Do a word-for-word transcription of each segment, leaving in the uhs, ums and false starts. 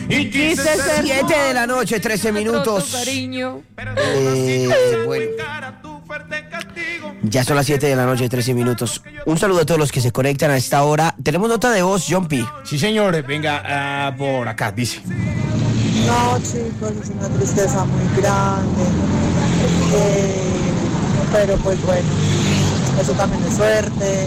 y quise ser siete de la noche, trece minutos. Cariño. Eh, bueno. Ya son las siete de la noche, trece minutos. Un saludo a todos los que se conectan a esta hora. Tenemos nota de voz, John P. Sí, señor, venga uh, por acá, dice. No, chicos, es una tristeza muy grande. Eh, pero pues bueno, eso también es suerte,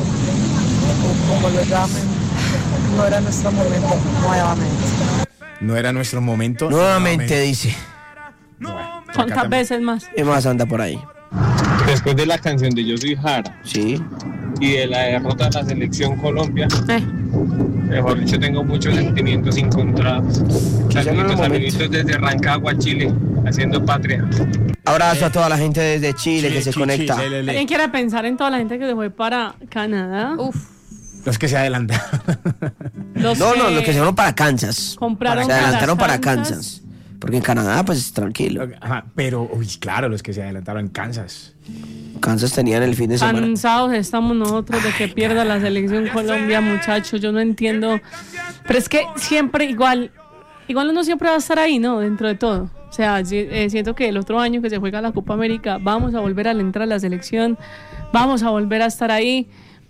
o como lo llamen. No era nuestro momento, nuevamente. No era nuestro momento. Nuevamente, nuevamente. dice. Bueno, ¿Cuántas veces más? ¿Qué más anda por ahí? Después de la canción de Yo Soy Jara. Sí. Y de la derrota de la selección Colombia. Eh. Mejor dicho, tengo muchos sentimientos encontrados. Saluditos, saluditos desde Rancagua, Chile, haciendo patria. Abrazo a toda la gente desde Chile, Chile, que se Chile, conecta. Chile, Chile. ¿Alguien quiere pensar en toda la gente que se fue para Canadá? Uf. Los que se adelantaron. Los No, que no, los que se fueron para Kansas. compraron Se adelantaron para Kansas. Kansas. Porque en Canadá, pues tranquilo. Ajá, pero, uy, claro, los que se adelantaron en Kansas. Kansas tenían el fin de semana. Cansados estamos nosotros de que pierda la selección Colombia, muchachos. Yo no entiendo. Pero es que siempre igual, igual uno siempre va a estar ahí, ¿no? Dentro de todo. O sea, eh, siento que el otro año que se juega la Copa América, vamos a volver a entrar a la selección, vamos a volver a estar ahí.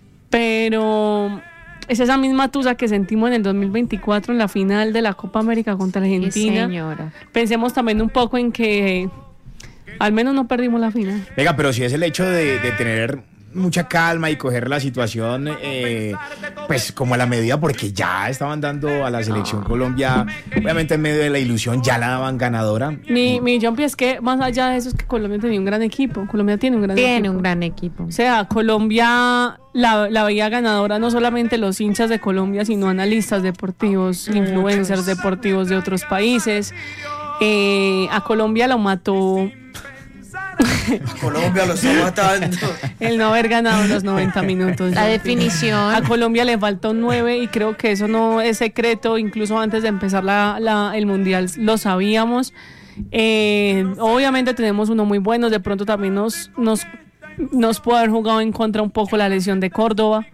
Pero es esa misma tusa que sentimos en el dos mil veinticuatro en la final de la Copa América contra Argentina. Señora. Pensemos también un poco en que al menos no perdimos la final. Venga, pero si es el hecho de, de tener mucha calma y coger la situación eh, pues como a la medida, porque ya estaban dando a la selección Colombia, obviamente en medio de la ilusión ya la daban ganadora. Mi, mi jumpy es que más allá de eso es que Colombia tenía un gran equipo. Colombia tiene un gran Tiene equipo. un gran equipo. O sea, Colombia la, la veía ganadora no solamente los hinchas de Colombia, sino analistas deportivos, influencers deportivos de otros países. Eh, a Colombia lo mató Colombia lo está matando. el no haber ganado los noventa minutos. La Jumpy. definición. A Colombia le faltó nueve y creo que eso no es secreto. Incluso antes de empezar la, la, el mundial lo sabíamos. Eh, obviamente tenemos uno muy bueno. De pronto también nos, nos, nos puede haber jugado en contra un poco la lesión de Córdoba.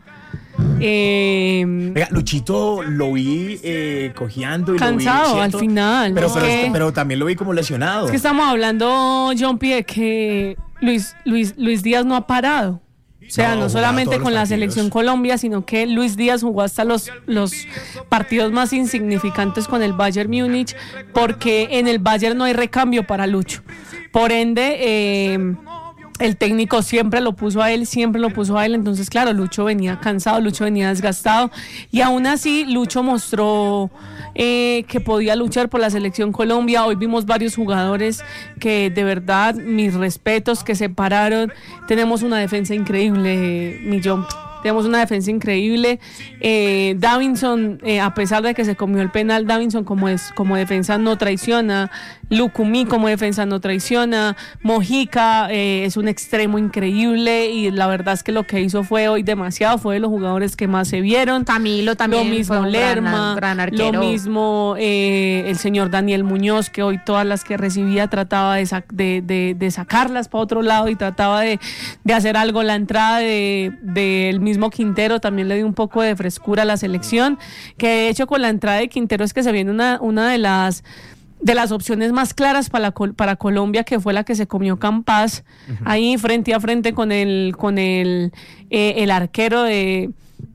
Eh, Venga, Luchito lo vi eh, cojeando y Cansado lo vi al quieto, final. pero, Es pero, que- pero también lo vi como lesionado. Es que estamos hablando, John P, de que Luis, Luis, Luis Díaz no ha parado. O sea, No, no, jugaba solamente todos con los la partidos. selección Colombia, sino que Luis Díaz jugó hasta los, los partidos más insignificantes con el Bayern Múnich, porque en el Bayern no hay recambio para Lucho. Por ende, eh, el técnico siempre lo puso a él, siempre lo puso a él. Entonces, claro, Lucho venía cansado, Lucho venía desgastado. Y aún así, Lucho mostró eh, que podía luchar por la selección Colombia. Hoy vimos varios jugadores que de verdad, mis respetos, que se pararon. Tenemos una defensa increíble, mi John. Tenemos una defensa increíble. Eh, Davinson, eh, a pesar de que se comió el penal, Davinson como, es, como defensa no traiciona. Lucumí como defensa no traiciona. Mojica eh, es un extremo increíble y la verdad es que lo que hizo fue hoy demasiado. Fue de los jugadores que más se vieron. Camilo también. Lo mismo fue un gran- Lerma, gran arquero. lo mismo eh, el señor Daniel Muñoz, que hoy todas las que recibía trataba de, sac- de, de, de sacarlas para otro lado y trataba de, de hacer algo. La entrada de, del mismo Quintero también le dio un poco de frescura a la selección, que de hecho con la entrada de Quintero es que se viene una, una de las de las opciones más claras para, la, para Colombia, que fue la que se comió Campas, uh-huh. ahí frente a frente con el, con el, eh, el arquero de...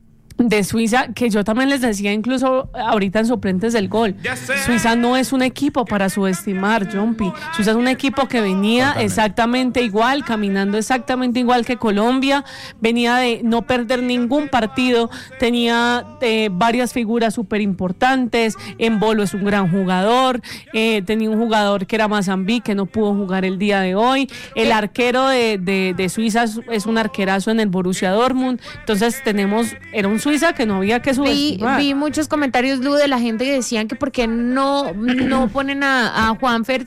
de Suiza, que yo también les decía incluso ahorita en suplentes del gol, Suiza no es un equipo para subestimar, Jumpy. Suiza es un equipo que venía Totalmente. exactamente igual, caminando exactamente igual que Colombia, venía de no perder ningún partido, tenía eh, varias figuras súper importantes. Embolo es un gran jugador, eh, tenía un jugador que era Mazambí, que no pudo jugar el día de hoy, el arquero de, de, de Suiza es, es un arquerazo en el Borussia Dortmund. Entonces tenemos, era un Suiza que no había que subestimar. Vi, vi muchos comentarios, Lu, de la gente que decían que por qué no, no ponen a, a Juanfer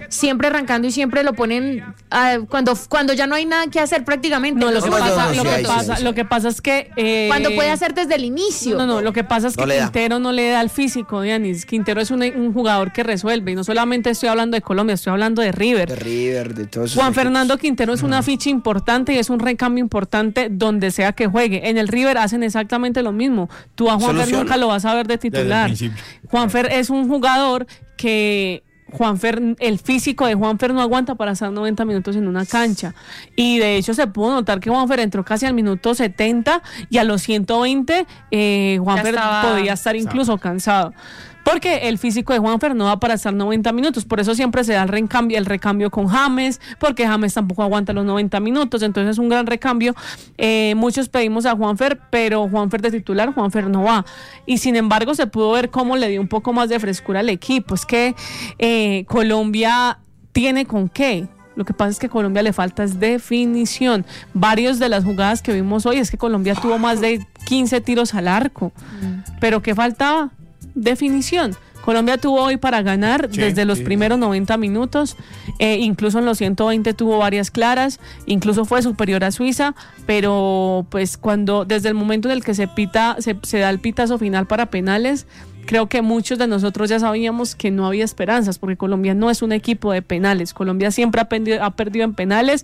siempre arrancando y siempre lo ponen uh, cuando, cuando ya no hay nada que hacer prácticamente. No, lo que No, pasa, no, lo sí, que sí, pasa, sí. lo que pasa es que eh, Cuando puede hacer desde el inicio. No, no, lo que pasa es que No le da. Quintero no le da el físico, Dianis. Quintero es un, un jugador que resuelve, y no solamente estoy hablando de Colombia, estoy hablando de River. De River, de todos esos Juan equipos. Fernando Quintero es una ficha importante y es un recambio importante donde sea que juegue. En el River hacen exactamente lo mismo. Tú a Juanfer Soluciona. nunca lo vas a ver de titular. principio. Juanfer es un jugador que Juanfer, el físico de Juanfer no aguanta para estar noventa minutos en una cancha. Y de hecho se pudo notar que Juanfer entró casi al minuto setenta y a los ciento veinte eh, Juanfer estaba- podía estar incluso cansado. Porque el físico de Juanfer no da para estar noventa minutos. Por eso siempre se da el recambio, el recambio con James, porque James tampoco aguanta los noventa minutos. Entonces es un gran recambio. Eh, muchos pedimos a Juanfer, pero Juanfer de titular, Juanfer no va. Y sin embargo se pudo ver cómo le dio un poco más de frescura al equipo. Es que eh, Colombia tiene con qué. Lo que pasa es que a Colombia le falta es definición. Varios de las jugadas que vimos hoy es que Colombia tuvo más de quince tiros al arco. Pero ¿qué faltaba? Definición. Colombia tuvo hoy para ganar Sí, desde los sí. primeros noventa minutos, eh, incluso en los ciento veinte tuvo varias claras, incluso fue superior a Suiza, pero pues cuando desde el momento en el que se pita, se, se da el pitazo final para penales, creo que muchos de nosotros ya sabíamos que no había esperanzas, porque Colombia no es un equipo de penales. Colombia siempre ha perdido, ha perdido en penales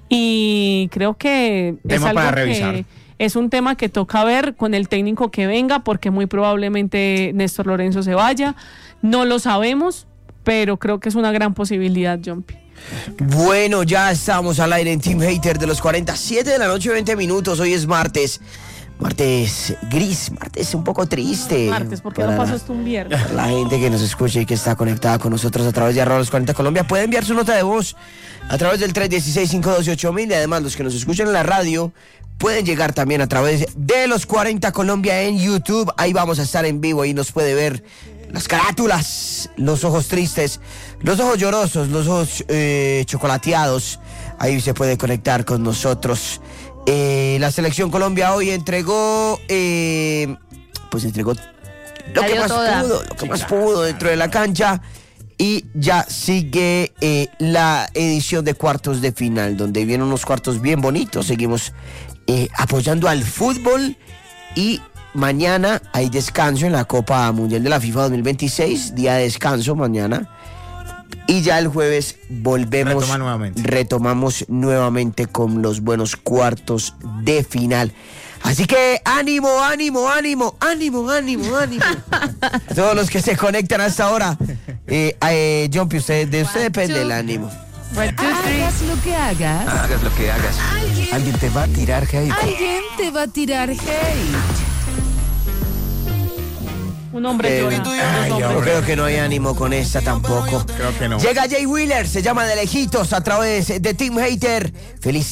y creo que es Tema algo para que revisar. es un tema que toca ver con el técnico que venga, porque muy probablemente Néstor Lorenzo se vaya. No lo sabemos, pero creo que es una gran posibilidad, Jumpy. Bueno, ya estamos al aire en Team Hater de los cuarenta, siete de la noche, veinte minutos. Hoy es martes. Martes gris, martes un poco triste. Martes, ¿por qué no Para pasó esto un viernes? La gente que nos escucha y que está conectada con nosotros a través de arroba los cuarenta Colombia puede enviar su nota de voz a través del tres uno seis, cinco uno ocho mil, y además los que nos escuchan en la radio pueden llegar también a través de los cuarenta Colombia en YouTube. Ahí vamos a estar en vivo y nos puede ver las carátulas, los ojos tristes, los ojos llorosos, los ojos eh, chocolateados. Ahí se puede conectar con nosotros. Eh, la selección Colombia hoy entregó, eh, pues entregó lo La que dio más toda. pudo, lo que más pudo dentro de la cancha. Y ya sigue eh, la edición de cuartos de final, donde vienen unos cuartos bien bonitos. Seguimos eh, apoyando al fútbol y mañana hay descanso en la Copa Mundial de la FIFA dos mil veintiséis, día de descanso mañana. Y ya el jueves volvemos, Retoma nuevamente. retomamos nuevamente con los buenos cuartos de final. Así que ánimo, ánimo, ánimo, ánimo, ánimo, ánimo. A todos los que se conectan hasta ahora. Eh, eh, Jumpy, usted, de usted depende el ánimo. Hagas lo que hagas, Hagas lo que hagas. Alguien te va a tirar hate. alguien te va a tirar hate. Un hombre Eh, llora. ay, dos yo hombres. creo que no hay ánimo con esta tampoco. Creo que no. Llega Jay Wheeler, se llama De Lejitos a través de Team Hater. Feliz